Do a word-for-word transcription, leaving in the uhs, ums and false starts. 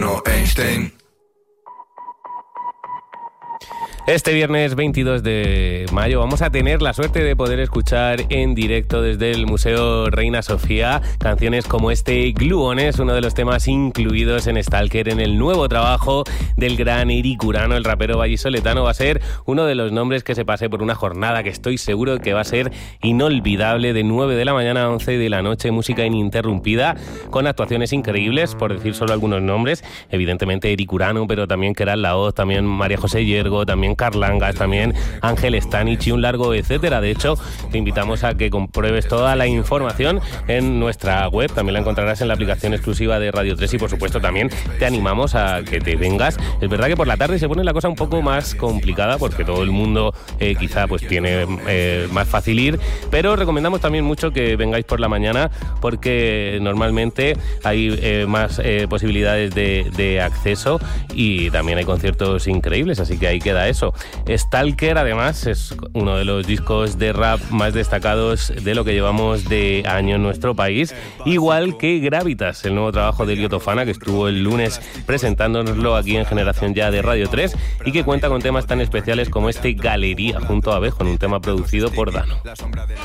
no Einstein. Este viernes veintidós de mayo vamos a tener la suerte de poder escuchar en directo desde el Museo Reina Sofía canciones como este Gluones, uno de los temas incluidos en Stalker, en el nuevo trabajo del gran Eric Urano, el rapero vallisoletano. Va a ser uno de los nombres que se pase por una jornada que estoy seguro que va a ser inolvidable, de nueve de la mañana a once de la noche, música ininterrumpida, con actuaciones increíbles, por decir solo algunos nombres. Evidentemente Eric Urano, pero también Keral Laoz, también María José Yergo, también Carlangas, también Ángel Stanich y un largo etcétera. De hecho, te invitamos a que compruebes toda la información en nuestra web. También la encontrarás en la aplicación exclusiva de Radio tres y, por supuesto, también te animamos a que te vengas. Es verdad que por la tarde se pone la cosa un poco más complicada porque todo el mundo eh, quizá pues tiene eh, más fácil ir, pero recomendamos también mucho que vengáis por la mañana porque normalmente hay eh, más eh, posibilidades de, de acceso y también hay conciertos increíbles, así que ahí queda eso. Stalker, además, es uno de los discos de rap más destacados de lo que llevamos de año en nuestro país, igual que Gravitas, el nuevo trabajo de Elio Tofana, que estuvo el lunes presentándonoslo aquí en Generación Ya de Radio tres y que cuenta con temas tan especiales como este Galería junto a Abejo, en un tema producido por Dano.